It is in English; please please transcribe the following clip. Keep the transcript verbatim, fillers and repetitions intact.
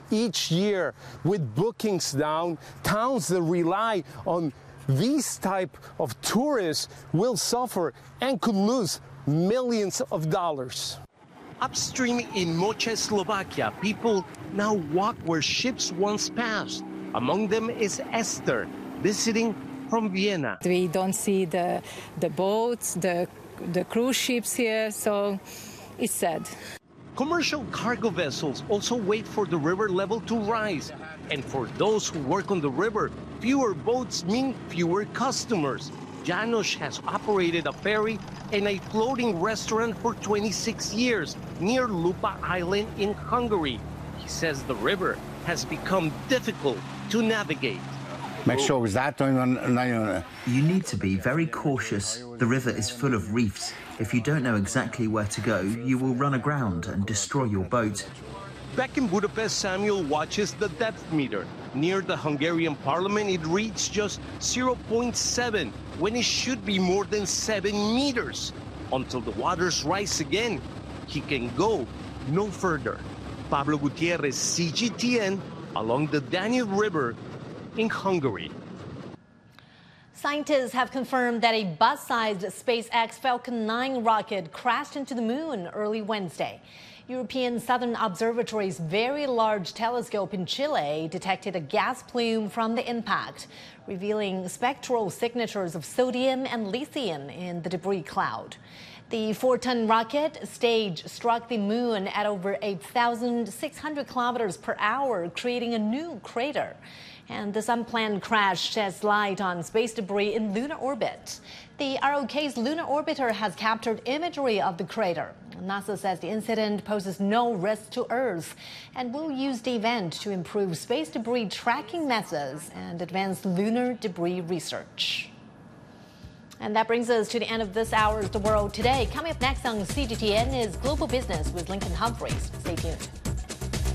each year. With bookings down, towns that rely on these type of tourists will suffer and could lose millions of dollars. Upstream in Moche, Slovakia, people now walk where ships once passed. Among them is Esther, visiting from Vienna. We don't see the, the boats, the, the cruise ships here, so it's sad. Commercial cargo vessels also wait for the river level to rise. And for those who work on the river, fewer boats mean fewer customers. Janos has operated a ferry and a floating restaurant for twenty-six years near Lupa Island in Hungary. He says the river has become difficult to navigate. You need to be very cautious. The river is full of reefs. If you don't know exactly where to go, you will run aground and destroy your boat. Back in Budapest, Samuel watches the depth meter. Near the Hungarian parliament, it reads just zero point seven, when it should be more than seven meters. Until the waters rise again, he can go no further. Pablo Gutierrez, C G T N, along the Danube River in Hungary. Scientists have confirmed that a bus-sized SpaceX Falcon nine rocket crashed into the moon early Wednesday. European Southern Observatory's Very Large Telescope in Chile detected a gas plume from the impact, revealing spectral signatures of sodium and lithium in the debris cloud. The four-ton rocket stage struck the moon at over eight thousand six hundred kilometers per hour, creating a new crater. And this unplanned crash sheds light on space debris in lunar orbit. The R O K's lunar orbiter has captured imagery of the crater. NASA says the incident poses no risk to Earth and will use the event to improve space debris tracking methods and advance lunar debris research. And that brings us to the end of this hour's The World Today. Coming up next on C G T N is Global Business with Lincoln Humphreys. Stay tuned.